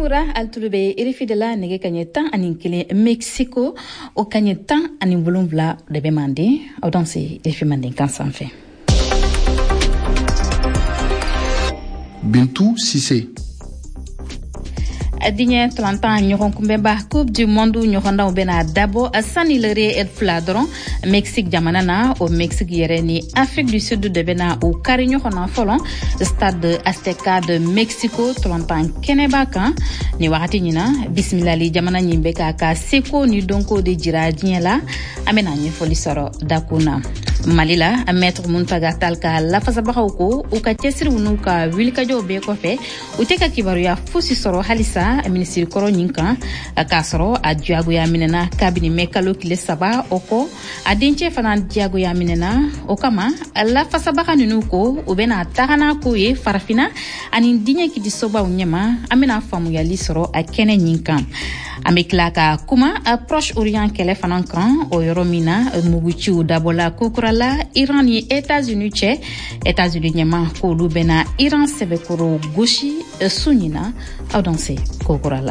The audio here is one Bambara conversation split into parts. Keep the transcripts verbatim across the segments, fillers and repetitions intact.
Bonjour altulube irifidela nege kanyeta aninkile Mexico o kanyeta animbulumvla de bemandi au danse irifimandi kansanfe. Bintou Cissé. Adinye trente nyoron kumbemba Coupe du Monde nyoronda ubena dabo asani lere el fladron Mexique jamanana au Mexique yereni Afrique du Sud de bena ou kari nyorona folon stade Azteca de Mexico trente kenebaka ni wakati nyina bismillah jamana nyimbe ka seko ni donko de jira diela amena ni folisoro dakuna Malila maître Muntaga Talka la fasabako u ka tesir unuka wilka jobe ko fe uteka kibaru ya fusi soro halisa ministre koro nyinka kasoro adjago ya minena kabini mekalo kile saba oko adinche fanan diago ya minena okama la fasabaka nunuko ubena tagana ko ye farafina ani dinye ki disoba unyema amena famu ya lisoro akene nyinka ameklaka kuma approche orient kele fanan kan o yoromina muguchi dabola kokurala Iran ni États-Unis che États-Unis nyama ko lubena Iran sebekoro goshi sunina au danse kokurala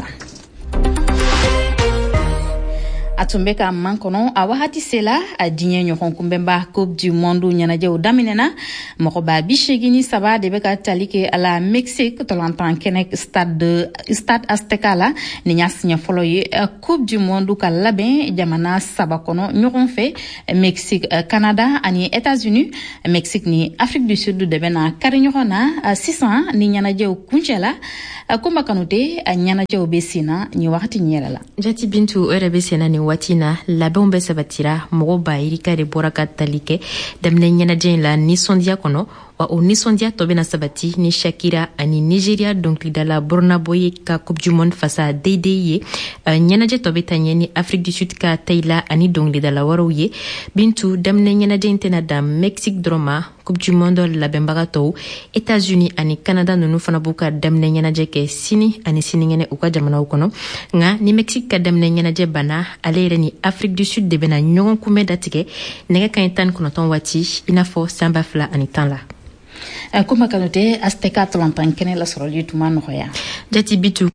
Atumbeka mankono awahati sela adinye nyoron kumbemba Coupe du Monde nyanaje udaminena mokoba bishegini saba debeka talike ala Mexique tolantan kenek stade de stade Azteca la ninyas nya foloye Coupe du Monde ka laben jamana saba kono nyoron fe Mexique Canada ani États-Unis Mexique ni Afrique du Sud debena kari nyorona six cents ni nyanaje kunchela kumba kanute nyanaje obesina ni wakati nyela jati bintu erebesina ni watina labombe sabatira mogoba irika de boraka talike damne nyanaje la ni sondia kono wa onisondia tobena sabati ni Shakira ani Nigeria donc dala Borna Boye ka Coupe du Monde face à D D I uh, nyanaje tobeta ni Afrique du Sud ka Taila ani donc dala waroye bintu damne nyanaje intena da Mexique droma Coupe du Monde la bembagato États-Unis ani Canada nunu fana buka damne nyanaje ke sini ani sini ngene uka jamana ukono nga ni Mexique ka damne nyanaje bana alere ni Afrique du Sud de bena nyon kume datike nega kaintan konoton wati inafo samba fla ani tanla Kuma kanote Azteca trente kene la soroli tuma noya jati bitu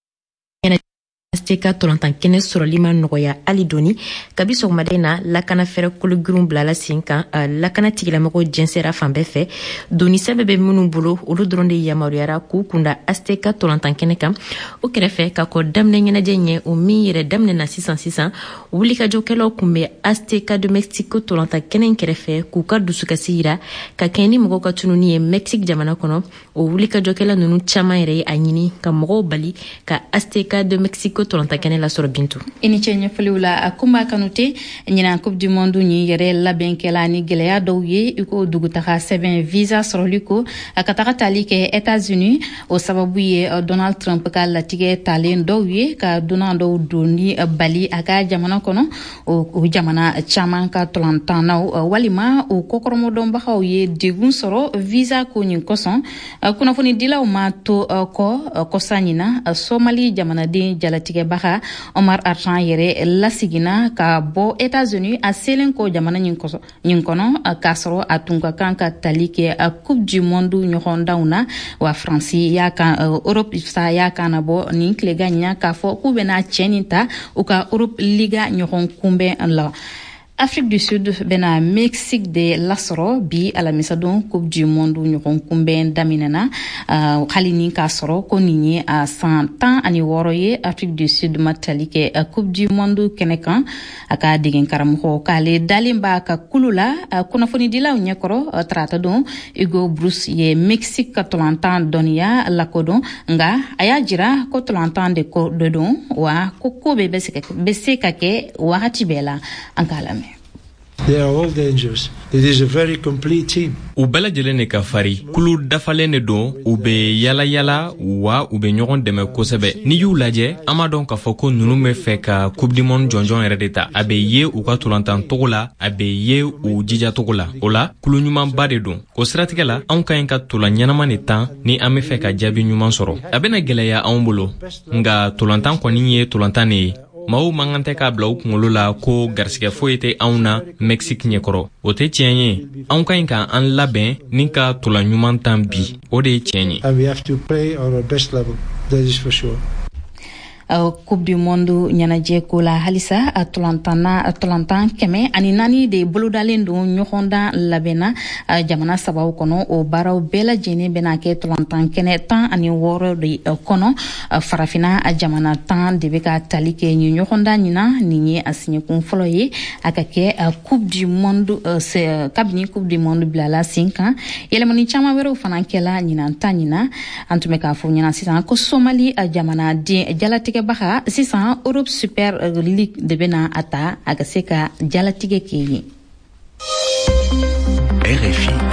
Azteca trente kene soroli man noya alidoni kabiso madena lakana fere kulu grum blala cinq ans lakana tigila mako jensera fambe fe doni sebebe munu bolo olu dronde yamariara ku kunda Azteca trente kene kam o krefe ka ko damne ngena jenye o mi yere damne na six cents six cents wuli ka jokelo kumbe Azteca de Mexico trente kene krefe ku ka dusuka sira ka keni mako ka tununi e Mexique jamana kono o wuli ka jokela nunu chama ere anyini ka mako bali ka Azteca de Mexico trente kene la soro bintu ini chenye fliula akuma kanute nyina Coupe du Monde ni yere la benkela ni gelea dowye iko dugutaka seven visa soroliko akataka talike États-Unis o sababu ye Donald Trump ka latige talen dowye ka Donald doni bali aka jamana kono o jamana chaman ka tolantana walima o kokoromo domba ye digun soro visa ko nyin koson kuna foni dila o mato ko kosanyina Somali jamana de jalati baha Omar Archan yere lasigina ka bo États-Unis a selenko jamana nyinkoso nyinkono kasro atunga kanka talike a Coupe du Monde nyorondauna wa France ya ka Europe sa ya kana bo ni kleganya ka fo kubena cheninta uka Europe Liga nyoron kumbe la Afrique du Sud bena Mexique de lasoro bi ala misadon Coupe du Monde nyokon kumben daminana uh, halini kasoro konini a cent ans ani woroye Afrique du Sud matalike uh, Coupe du Monde kenekan aka digen karamho kale dalimba ka kulula uh, kuna foni dila unyekoro uh, trata don Hugo Bruce ye Mexique trente donia lakodon nga aya jira ko trente de ko de don wa ko ko be beseke beseka ke wakati bela ankalame. They are all dangerous. It is a very complete team. U bɛɛ lajɛlen de ka fari kulu dafalen de don u bɛ yala yala wa u bɛ ɲɔgɔn dɛmɛ kosɛbɛ n'i y'u lajɛ an b'a dɔn k'a fɔ ko ninnu bɛ fɛ ka Coupe du Monde jɔnjɔn yɛrɛ de ta a bɛ ye u ka tolantan togo la a bɛ ye u jija togo la o la kulu ɲumanba de don o siratigɛ la anw ka ɲi ka tolan ɲɛnama de tan ni an bɛ fɛ ka jaabi ɲuman sɔrɔ a bɛna gɛlɛya anw bolo nka tolantan kɔni ye tolantan de ye Maaw mangan tɛ k'a bila u kunkolo la ko garisɛgɛ foyi tɛ anw na Mexique ɲɛkɔrɔ o tɛ tiɲɛ ye anw ka ɲi ka an labɛn ni ka tolan ɲuman tan bi o de ye tiɲɛ ye And we have to play on our best level, that is for sure. Coupe du Monde ɲɛnajɛ ko la halisa tolantan kɛmɛ ani naani de bolodalen don ɲɔgɔndan labɛnna jamana sabaw kɔnɔ. O baaraw bɛɛ lajɛlen bɛna kɛ tolantan kɛnɛ tan ani wɔɔrɔ de kɔnɔ. Farafina jamana tan de bɛ ka tali kɛ nin ɲɔgɔndan ɲina. Nin ye a siɲɛkun fɔlɔ ye a ka kɛ Coupe du Monde kabini Coupe du Monde bilala sen kan. Yɛlɛmani caman wɛrɛw fana kɛla ɲinan ta ɲina. An tun bɛ k'a fɔ ɲɛna sisan ko Somali jamana den jalatigɛbaga sisan Europe Super League de bɛna a ta a ka se ka jalatigɛ kɛ yen. R F I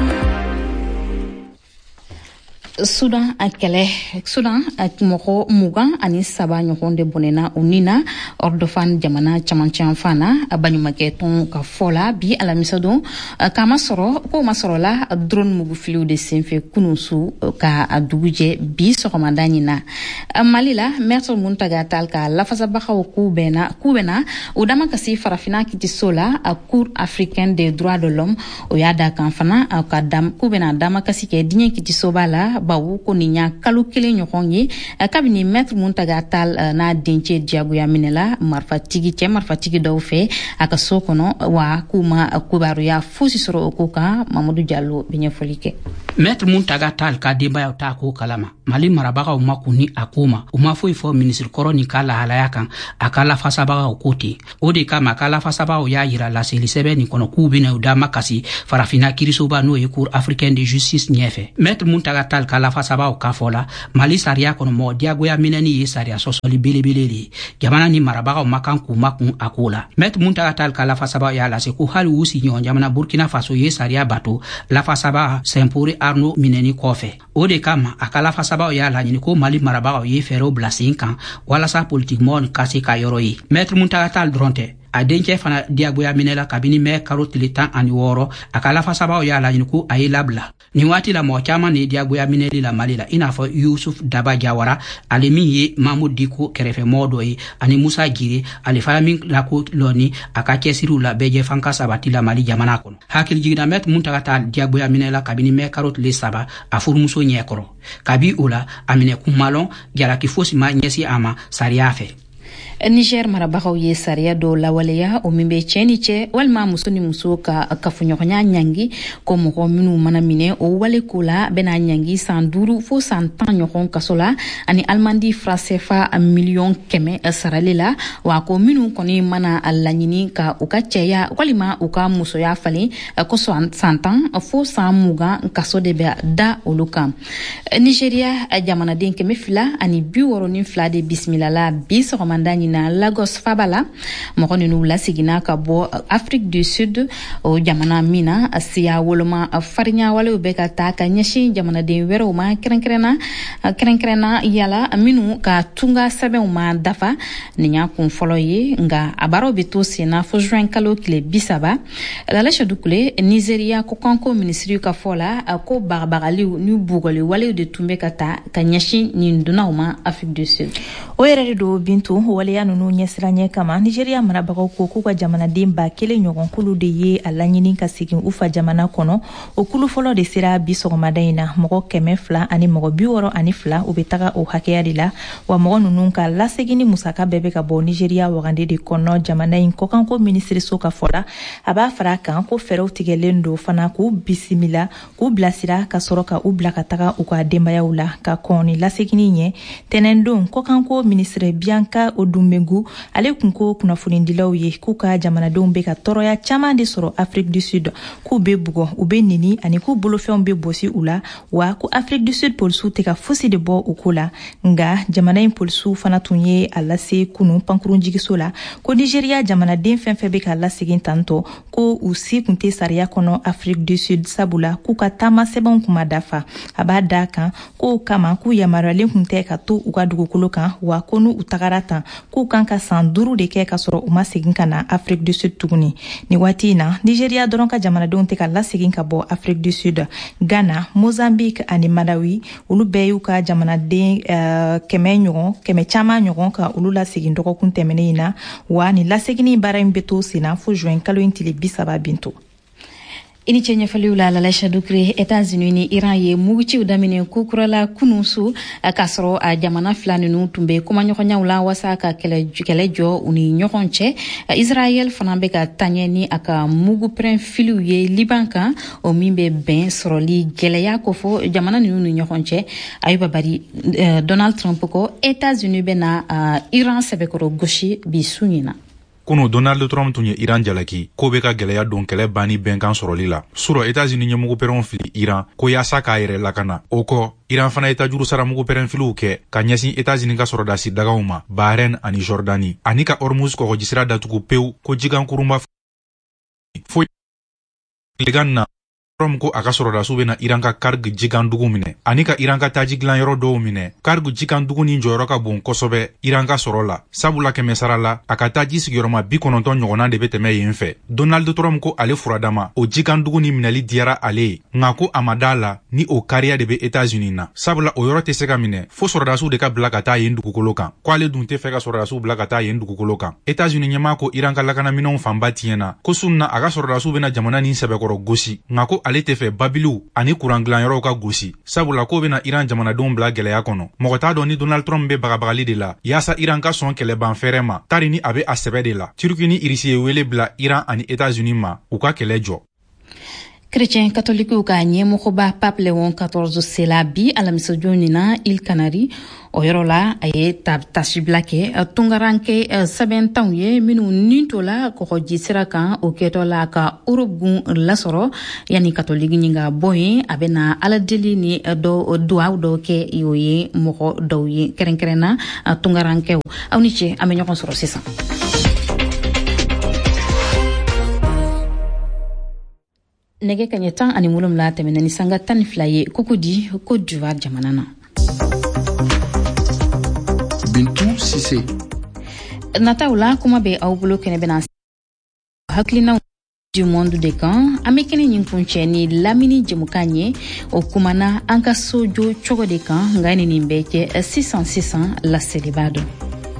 Sudan a kɛlɛ Sudan a mɔgɔ mugan ani saba ɲɔgɔn de bɔnɛna u ni na Ordofan jamana camancɛ fana a baɲumankɛ tɔn ka fɔ la bi alamisa don k'a ma sɔrɔ k'o ma sɔrɔ la drone mugufiliw de senfɛ kunun su ka a dugu jɛ bi sɔgɔmada ɲin na. Mali la Maître Muntaga Tall ka lafasabagaw k'u bɛna k'u bɛna u dama kasi farafina kitiso la a Cour africaine des droits de l'homme o y'a da kan fana ka dam k'u bɛna dama kasi kɛ diɲɛ kitisoba la bawo ko nin y'a kalo kelen ɲɔgɔn ye kabini Maître Muntaga Tall n'a dencɛ diyagoya minɛla marifatigi cɛ marifatigi dɔw fɛ a ka so kɔnɔ wa k'u ma kibaruya fosi sɔrɔ o ko kan. Mamadou Diallo bɛ ɲɛfɔli kɛ. Maître Muntaga Tall ka denbayaw t'a ko kalama. Mali marabagaw ma kun ni a ko ma. U ma foyi fɔ ministre kɔrɔ ni ka lahalaya kan a ka lafasabagaw ko ten. O de kama a ka lafasabagaw y'a yira laseli sɛbɛn nin kɔnɔ k'u bɛna u dama kasi farafina kirisoba n'o ye Cour africaine de justice ɲɛfɛ. Maître Muntaga Tall ka lafasabagaw ka fɔ la Mali sariya kɔnɔ mɔgɔ diyagoya minɛni ye sariya sɔsɔli belebele de ye. Jamana ni marabagaw ma kan k'u ma kun a ko la. Maître Muntaga Tall ka lafasabagaw y'a lase ko hali u siɲɔgɔn jamana Burkina Faso ye sariya bato lafasaba Saint-Paul Arnaud minɛni kɔfɛ. O de kama a ka lafasabagaw y'a laɲini ko Mali marabagaw ye fɛɛrɛw bila sen kan walasa politikimɔgɔw ka se ka yɔrɔ ye. Maître Muntaga Tall dɔrɔn tɛ a dencɛ fana diyagoya minɛla kabini mɛ karo tile tan ani wɔɔrɔ a ka lafasabagaw y'a laɲini ko a ye labila. Nin waati la mɔgɔ caman de diyagoya minɛli la Mali la i n'a fɔ Yusuf Daba Jawara ale min ye Mahmoud Diko kɛrɛfɛmɔgɔ dɔ ye ani Musa Gire ale fana min lako lɔni a ka cɛsiriw la bɛɛ jɛfan ka sabati la Mali jamana kɔnɔ. Hakilijigina Maître Muntaga Tall diyagoya minɛla kabini mɛ karo tile saba a furumuso ɲɛkɔrɔ. Kabi o la a minɛ kumalɔn jalaki fosi ma ɲɛsi a ma sariya fɛ. Niger marabagaw ye sariya dɔw lawaleya o min bɛ cɛ ni cɛ walima muso ni muso ka kafoɲɔgɔnya ɲangi ko mɔgɔ minnu mana minɛ o wale ko la bɛna ɲangi san duuru fo san tan ɲɔgɔn kaso la ani alimandi frasefa miliyɔn kɛmɛ sarali la wa ko minnu kɔni mana a laɲini ka u ka cɛya walima u ka musoya falen ko san tan fo san mugan kaso de bɛ da olu kan. Nigeria jamanaden kɛmɛ fila ani bi wɔɔrɔ ni fila de bisimilala bi sɔgɔmada ɲin na Lagos Fabala mɔgɔ ninnu lasigina ka bɔ Afrique du Sud o jamana min na siya woloma farinya walew bɛ ka taa ka ɲɛsin jamanaden wɛrɛw ma kɛrɛnkɛrɛnna kɛrɛnkɛrɛnna yala minnu ka tunga sɛbɛnw ma dafa nin y'a kun fɔlɔ ye nka a baaraw bɛ to senna fo juin kalo tile bi saba. Lalasha Dukule Nigeria ko kanko ministri ka fɔ la ko bagabagaliw ni bugɔli walew de tun bɛ ka taa ka ɲɛsin nin dunnaw ma Afrique du Sud. O yɛrɛ de do Bintu waleya nunu ɲɛsiranya kama Nigeria marabagaw ko k'u ka jamanaden ba kelen ɲɔgɔn kulu de ye a laɲini ka segin u fa jamana kɔnɔ. O kulu fɔlɔ de sera bi sɔgɔmada in na mɔgɔ kɛmɛ fila ani mɔgɔ bi wɔɔrɔ ani fila u bɛ taga o hakɛya de la wa mɔgɔ nunu ka lasegini musaka bɛɛ bɛ ka bɔ Nigeria wagande de kɔnɔ jamana in kɔkanko minisiriso ka fɔ la a b'a fara kan ko fɛɛrɛw tigɛlen do fana k'u bisimila k'u bilasira ka sɔrɔ ka u bila ka taga u ka denbayaw la ka kɔn ni lasegini ɲɛ tɛnɛndon kɔkanko minisiri Bianca Odumegu ale kun ko kunnafonidilaw ye k'u ka jamanadenw bɛ ka tɔɔrɔya caman de sɔrɔ Afrique du Sud k'u bɛ bugɔ u bɛ nini ani k'u bolofɛnw bɛ bosi u la wa ko Afrique du Sud polisiw tɛ ka fosi de bɔ u ko la nka jamana in polisiw fana tun ye a lase kunu pankurunjigiso la ko Nigeria jamanaden fɛn fɛn bɛ ka lasegin tantɔ ko u si kun tɛ sariya kɔnɔ Afrique du Sud sabula k'u ka taama sɛbɛnw kun ma dafa a b'a da kan k'o kama k'u yamaruyalen kun tɛ ka to u ka dugukolo kan wa ko n'u tagara tan k'u kan ka san duuru de kɛ ka sɔrɔ u ma segin ka na Afrique du Sud tuguni. Ni waati in na Nigeria dɔrɔn ka jamanadenw tɛ ka lasegin ka bɔ Afrique du Sud. Ghana, Mozambique ani Malawi olu bɛɛ y'u ka jamanaden uh, kɛmɛ ɲɔgɔn kɛmɛ caman ɲɔgɔn ka olu lasegin dɔgɔkun tɛmɛnen in na wa ni lasegini baara in bɛ to senna fo juin kalo in tile bi saba Bintu. ini chenye faliula la laisha dukre États-Unis ni Iran ye mugici udamine kukurala kunusu kasro a jamana flani nu tumbe kuma nyoko nyawla wasa ka kele kele jo uni nyokonche Israel fanambe ka tanyeni aka mugu pren filu ye Libanka o mimbe ben soroli geleya kofo jamana nu nyokonche ayuba bari uh, Donald Trump ko États-Unis bena uh, Iran sebekoro goshi bisunina Kuno Donald Trump tunye Iran jalaki ko be ka gɛlɛya don kɛlɛ bani bɛnkan sɔrɔli la suro États-Unis ɲɛmugu pɛrɛnw fili Iran ko yaasa k'a yɛrɛ lakana o kɔ Iran fana ye tajuru saramugu pɛrɛn filiw kɛ ka ɲɛsin États-Unis ka sɔrɔdasi dagaw ma Bahrain ani Jordani ani ka Hormuz kɔgɔjisira datugu pewu ko jikan kurunba foyi legan na Trump ko a ka sɔrɔdasiw bena Iran ka Karg jikan dugu minɛ ani ka Iran ka taji gilan yɔrɔ dɔw minɛ Karg jikan dugu ni jɔyɔrɔ ka bon kosɛbɛ Iran ka sɔrɔ la sabula kɛmɛ sara la a ka taji sigiyɔrɔma bi kɔnɔntɔn ɲɔgɔnna de be tɛmɛ yen fɛ Donald Trump ko ale furadama o jikan dugu ni minɛli diyara ale ye nka ko a ma daa la ni o kariya de be États-Unis na sabula o yɔrɔ tɛ se ka minɛ fo sɔrɔdasiw de ka bila ka taa yen dugukolo kan ko ale dun tɛ fɛ ka sɔrɔdasiw bila ka taa yen dugukolo kan États-Unis ɲɛmaa ko Iran ka lakanaminɛw fanba tiɲɛna ko sun na a ka sɔrɔdasiw bena jamana ni sɛbɛkɔrɔ gosi nka ko ale tɛ fɛ babiliw ani kuran dilanyɔrɔw ka gosi sabula ko bena Iran jamanadenw bila gɛlɛya kɔnɔ mɔgɔ t'a dɔn ni Donald Trump be bagabagali de la yaasa Iran ka sɔn kɛlɛban fɛrɛ ma tari ni a be a sɛbɛ de la Turki ni Irisi ye wele bila Iran ani États-Unis ma u ka kɛlɛ jɔ Chrétien catholique ka ɲɛmɔgɔba Pape Léon quatorze sela bi alamisa jonina il Canari o yɔrɔ la a ye tasibila kɛ tungaranke sɛbɛn tanw ye minnu ninto la kɔgɔji sira kan o kɛtɔ la ka Europe gun lasɔrɔ yani catholique ɲi ka bɔ yen a bɛna ala deli ni dɔ duwaw dɔw kɛ o ye mɔgɔ dɔw ye kɛrɛnkɛrɛnna tungarankew aw ni ce an bɛ ɲɔgɔn sɔrɔ sisan nege kanye tan ani mulum la tɛmɛna ni sanga tan ni fila ye Cocody Côte d'Ivoire jamana na Bintou Sise nataw la kuma be aw bolo kɛnɛ bɛna hakilinaw du monde de kan an bɛ kɛnɛ ɲin kuncɛ ni lamini jɛmukan ye o kumana an ka sojo cogo de kan nka ni nin bɛɛ kɛ sisan sisan laseli b'a dɔn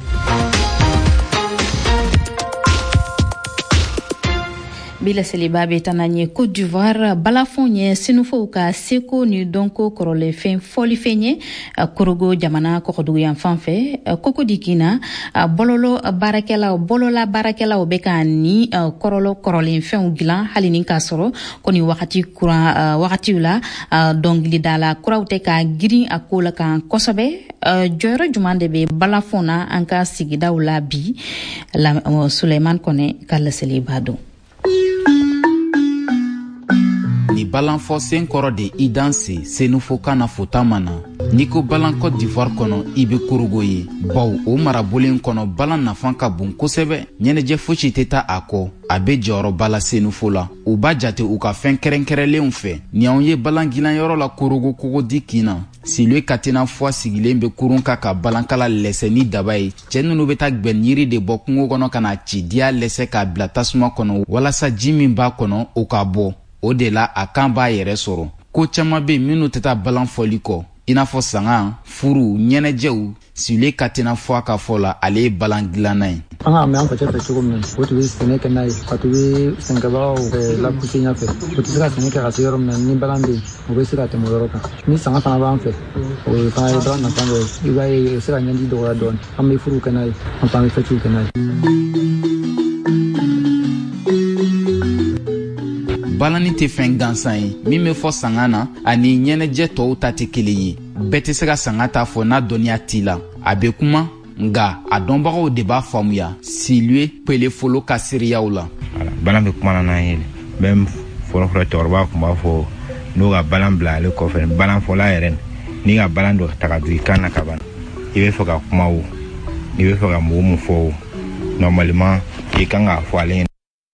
Bila seliba be tananye Côte d'Ivoire balafonye sinufow ka seko ni donko korole fen foli fenye korogo jamana kokodugu yan fanfe Cocody kina bololo barakela bolola barakela o beka ni korolo korole fen gilan halini ka soro koni wakati kura wakati ula dongli dala kurawte ka girin akola kan kosobe joyro jumande be balafona anka sigida ula bi la Suleiman Kone kala seliba do ni balanfɔ sen kɔrɔ de i danse senufo kana fota mana n'i ko balan Côte d'Ivoire kɔnɔ i be korogo ye baw o marabolen kɔnɔ balan nafan ka bon kosɛbɛ ɲɛnɛjɛ fosi tɛ ta a kɔ a be jɔyɔrɔ bala senufo la u b'a jate u ka fɛn kɛrɛnkɛrɛnlenw fɛ ni anw ye balan gilanyɔrɔ la korogo kogodi kina Silwe Katina fwa sigilen be kurun ka ka balankala lɛsɛ ni daba ye cɛ nunu be ta gbɛn yiri de bɔ kungo kɔnɔ ka na ci diya lɛsɛ k'a bila tasuma kɔnɔ walasa ji min b'a kɔnɔ o ka bɔ o de la a kan b'a yɛrɛ sɔrɔ ko caman be minnu tɛ taa balan fɔli kɔ i n'a fɔ sanga furu ɲɛnɛjɛw Silwe Katina fwa ka fɔ la ale ye balan dilanna ye an ka mɛ an facɛ fɛ cogo min o tun bɛ sɛnɛ kɛ n'a ye ka tun bɛ sɛnɛkɛbagaw lapuse ɲɛfɛ o tɛ se ka sɛnɛ kɛ ka se yɔrɔ min na ni balan bɛ yen o bɛ se ka tɛmɛ o yɔrɔ kan ni sanga fana b'an fɛ o ye fana ye balan nafa dɔ ye i b'a ye o bɛ se ka ɲɛji dɔgɔya dɔɔni an bɛ furu kɛ n'a ye an fana bɛ fɛtiw kɛ n'a ye balani tɛ fɛn gansan ye min bɛ fɔ sanga na ani ɲɛnɛjɛ tɔw ta tɛ kelen ye bɛɛ tɛ se ka sanga ta fɔ n'a dɔnniya t'i la a bɛ kuma nga a dɔnbagaw de b'a faamuya Silwe Pelefolo ka seereyaw la balan bɛ kuma na n'an ye même fɔlɔfɔlɔ cɛkɔrɔba tun b'a fɔ n'o ka balan bila ale kɔfɛ balan fɔla yɛrɛ n'i ka balan dɔ ta ka don i kan na ka ban i bɛ fɛ ka kuma o n'i bɛ fɛ ka mɔgɔ mun fɔ o normalement i kan k'a fɔ ale ɲɛna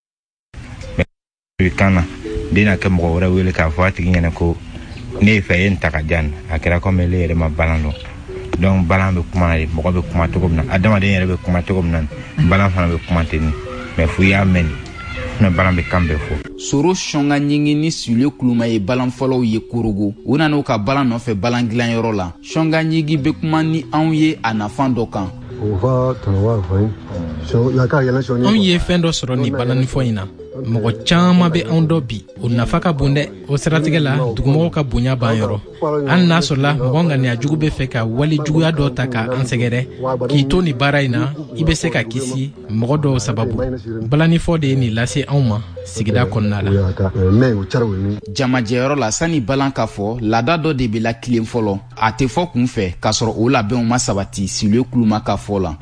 i kan na den na kɛ mɔgɔ wɛrɛ wele k'a fɔ a tigi ɲɛna ko ne ye fɛ ye n ta ka jan a kɛra comme ele yɛrɛ ma balan dɔn donc balan bɛ kuma de mɔgɔ bɛ kuma cogo min na adamaden yɛrɛ bɛ kuma cogo min na balan fana bɛ kuma ten mais fo i y'a mɛn ne balan bɛ kan bɛɛ fɔ soro sɔnga ɲingi ni Silwe kuluma ye balan fɔlɔw ye korogo u nan'u ka balan nɔfɛ balan dilanyɔrɔ la sɔnga ɲingi bɛ kuma ni anw ye a nafan dɔ kan anw ye fɛn dɔ sɔrɔ ni balanifɔ in na mɔgɔ caman bɛ anw dɔ bi o nafa ka bon dɛ. O siratigɛ la dugumɔgɔw ka bonya b'an yɔrɔ. An n'a sɔrɔla mɔgɔ ŋaniya jugu bɛ fɛ ka wali juguya dɔ ta ka an sɛgɛrɛ k'i to nin baara in na i bɛ se ka kisi mɔgɔ dɔw sababu. Balanifɔ de ye nin lase anw ma sigida kɔnɔna la. Jamajɛyɔrɔ la sani balan ka fɔ laada dɔ de bɛ la tilen fɔlɔ a tɛ fɔ kun fɛ k'a sɔrɔ o labɛnw ma sabati Sile Kuluma ka fɔ la.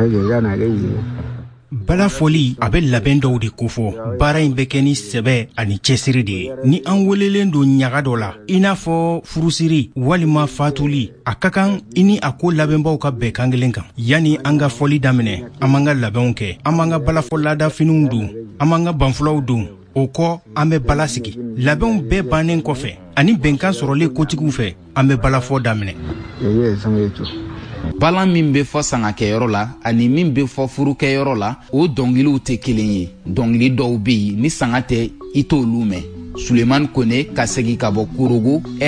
Bala foli a bɛ labɛn dɔw de kofɔ baara in bɛ kɛ ni sɛbɛ ani cɛsiri de ye. Ni an welelen don ɲaga dɔ la i n'a fɔ furusiri walima fatuli a ka kan i ni a ko labɛnbaw ka bɛn kan kelen kan. Yani an ka fɔli daminɛ an b'an ka labɛnw kɛ an b'an ka balafɔ laada finiw don an b'an ka banfulaw don o kɔ an bɛ bala sigi. Labɛnw bɛɛ bannen kɔfɛ ani bɛnkan sɔrɔlen kotigiw fɛ an bɛ balafɔ daminɛ. Balan min bɛ fɔ sangakɛyɔrɔ la ani min bɛ fɔ furukɛyɔrɔ la o dɔnkiliw tɛ kelen ye. Dɔnkili dɔw bɛ yen ni sanga tɛ i t'olu mɛn. Sulemani Kone ka segin ka bɔ Korogo